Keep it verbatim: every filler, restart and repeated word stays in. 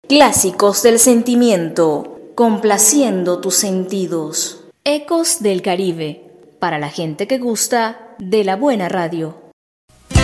Clásicos del sentimiento, complaciendo tus sentidos. Ecos del Caribe, para la gente que gusta de la buena radio.